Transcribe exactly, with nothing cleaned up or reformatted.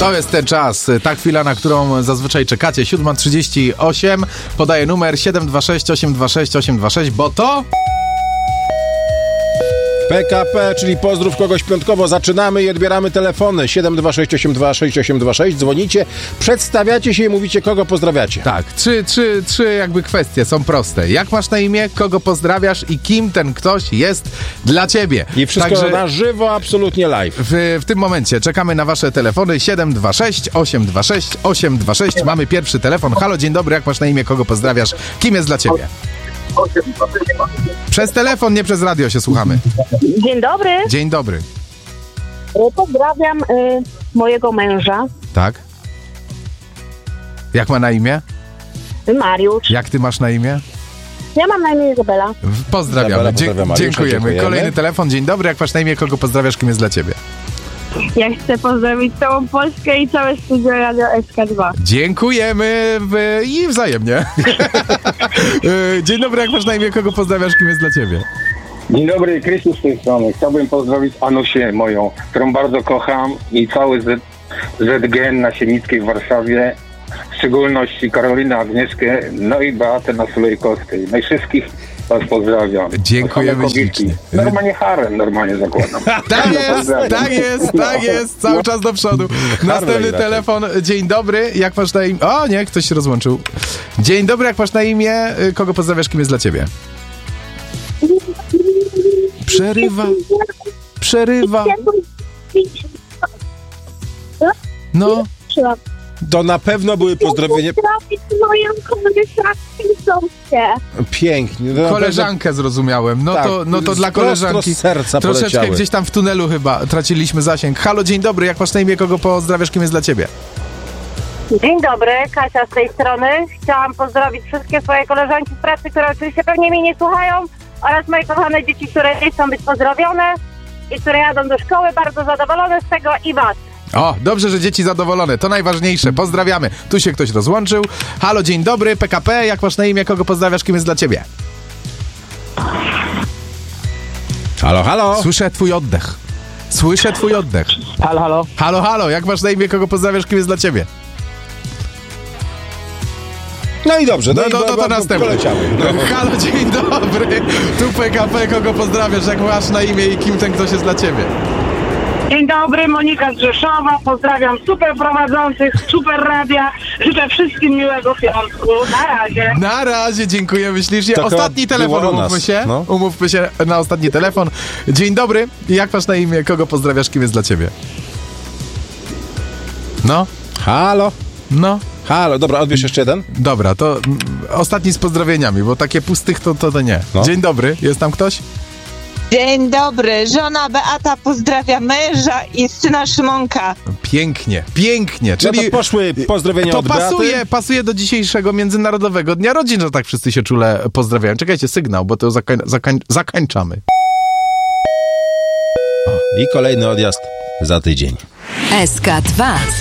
To jest ten czas, ta chwila, na którą zazwyczaj czekacie. siódma trzydzieści osiem. Podaję numer siedem dwa sześć osiem dwa sześć osiem dwa sześć, bo to... P K P, czyli pozdrów kogoś piątkowo. Zaczynamy i odbieramy telefony. siedem dwa sześć osiem dwa sześć osiem dwa sześć. Dzwonicie, przedstawiacie się i mówicie, kogo pozdrawiacie. Tak, trzy, trzy, trzy jakby kwestie są proste. Jak masz na imię, kogo pozdrawiasz i kim ten ktoś jest dla ciebie. I wszystko Także na żywo, absolutnie live. w, w tym momencie czekamy na wasze telefony siedem dwa sześć osiem dwa sześć osiem dwa sześć. Mamy pierwszy telefon. Halo, dzień dobry, jak masz na imię, kogo pozdrawiasz, kim jest dla ciebie? Przez telefon, nie przez radio się słuchamy. Dzień dobry. Dzień dobry. Pozdrawiam y, mojego męża, Tak? Jak ma na imię? Mariusz. Jak ty masz na imię? Ja mam na imię Izabela. Pozdrawiamy. Izabela, Dzie- pozdrawiam Mariusza, dziękujemy. dziękujemy. Kolejny telefon. Dzień dobry, jak masz na imię, kogo pozdrawiasz, kim jest dla ciebie? Ja chcę pozdrowić całą Polskę i całe studio Radio S K dwa. Dziękujemy w... i wzajemnie. Dzień dobry, jak masz na imię, kogo pozdrawiasz, kim jest dla ciebie? Dzień dobry, Krystian z tej strony. Chciałbym pozdrowić Anusię moją, którą bardzo kocham i cały Z, Z G N na Siemickiej w Warszawie, w szczególności Karolinę, Agnieszkę, no i Beatę na Sulejkowskiej. No i wszystkich was pozdrawiam. Dziękujemy Same kobietki. ślicznie. Normalnie harem, normalnie zakładam. Tak No, jest, pozdrawiam. tak jest, tak jest, cały czas do przodu. Następny raczej. telefon. Dzień dobry, jak masz na imię... O nie, ktoś się rozłączył. Dzień dobry, jak masz na imię, kogo pozdrawiasz, kim jest dla ciebie? Przerywa, przerywa. No, To na pewno były pozdrowienia... Pozdrowić moją koleżankę. Pięknie. To na pewno- koleżankę zrozumiałem. No Tak, to, no to dla prosto koleżanki. z serca Troszeczkę poleciały. gdzieś tam w tunelu chyba traciliśmy zasięg. Halo, dzień dobry, jak masz na imię, kogo pozdrawiasz, kim jest dla ciebie? Dzień dobry, Kasia z tej strony. Chciałam pozdrowić wszystkie swoje koleżanki z pracy, które oczywiście pewnie mnie nie słuchają, oraz moje kochane dzieci, które nie chcą być pozdrowione i które jadą do szkoły, bardzo zadowolone z tego i was. O, dobrze, że dzieci zadowolone, to najważniejsze. Pozdrawiamy. Tu się ktoś rozłączył. Halo, dzień dobry, P K P, jak masz na imię, kogo pozdrawiasz, kim jest dla ciebie? Halo, halo. Słyszę twój oddech. Słyszę twój oddech. Halo, halo. Halo, halo, jak masz na imię, kogo pozdrawiasz, kim jest dla ciebie? No i dobrze. No, i no, bo- no to bo- następny. poleciały. No. Halo, dzień dobry. Tu P K P, kogo pozdrawiasz, jak masz na imię i kim ten ktoś jest dla ciebie? Dzień dobry, Monika z Rzeszowa. Pozdrawiam super prowadzących, super radia. Życzę wszystkim miłego piątku. Na razie. Na razie, dziękujemy ślicznie. To Ostatni chyba telefon, było o nas, umówmy się. no. Umówmy się na ostatni telefon. Dzień dobry. Jak masz na imię, kogo pozdrawiasz, kim jest dla ciebie? No, Halo. no. Halo, dobra, odbierz jeszcze jeden. Dobra, to mm, ostatni z pozdrowieniami, bo takie pustych to, to, to nie. No. Dzień dobry, jest tam ktoś? Dzień dobry, żona Beata pozdrawia męża i syna Szymonka. Pięknie, pięknie. Czyli Czyli no to poszły pozdrowienia to od Beaty. pasuje, pasuje do dzisiejszego Międzynarodowego Dnia Rodzin, że tak wszyscy się czule pozdrawiają. Czekajcie, sygnał, bo to zakań, zakań, zakańczamy. I kolejny odjazd za tydzień. S K dwa.